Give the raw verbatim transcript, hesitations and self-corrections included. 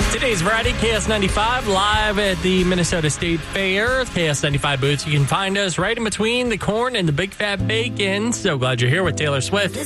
Today's Friday, K S ninety-five, live at the Minnesota State Fair. K S ninety-five booths. You can find us right in between the corn and the big fat bacon. So glad you're here with Taylor Swift.